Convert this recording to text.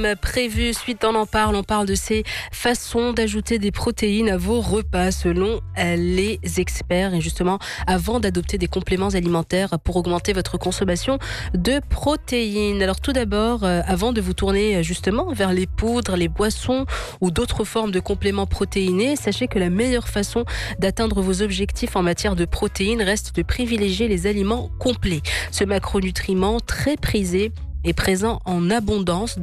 comme prévu, suite on parle de ces façons d'ajouter des protéines à vos repas selon les experts. Et justement, avant d'adopter des compléments alimentaires pour augmenter votre consommation de protéines. Alors tout d'abord, avant de vous tourner justement vers les poudres, les boissons ou d'autres formes de compléments protéinés, sachez que la meilleure façon d'atteindre vos objectifs en matière de protéines reste de privilégier les aliments complets. Ce macronutriment très prisé est présent en abondance